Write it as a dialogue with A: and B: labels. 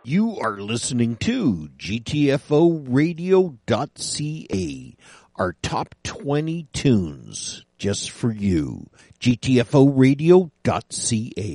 A: You are listening to GTFOradio.ca, our top 20 tunes just for you. GTFOradio.ca.